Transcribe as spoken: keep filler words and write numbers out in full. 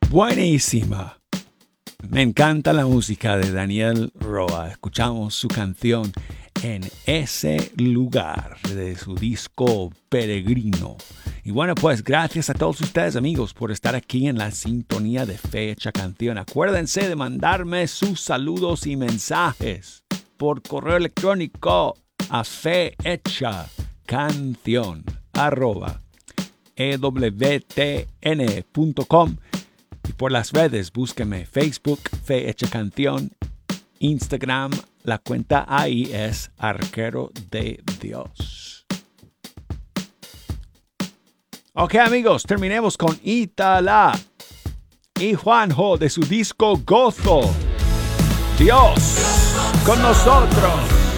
Buenísima. Me encanta la música de Daniel Roa. Escuchamos su canción En ese lugar de su disco Peregrino. Y bueno, pues gracias a todos ustedes, amigos, por estar aquí en la sintonía de Fecha Canción. Acuérdense de mandarme sus saludos y mensajes por correo electrónico a fehechacanción arroba ewtn punto com y por las redes búsqueme Facebook Fecha Canción, Instagram, la cuenta ahí es Arquero de Dios. Ok, amigos, terminemos con Itala y Juanjo de su disco Gozo. Dios con nosotros.